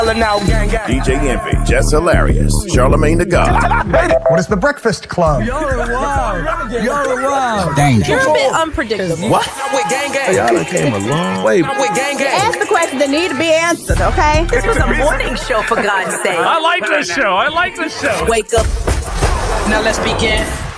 Now, gang, gang. DJ Envy, Just Hilarious, Charlamagne the God. What is the Breakfast Club? Y'all are wild. Y'all are wild. Danger. You're a bit unpredictable. What? I'm with gang, gang. Y'all done came a long way. I'm with gang, gang. Ask the questions that need to be answered, okay? This was a morning show, for God's sake. I like this show. Wake up. Now let's begin.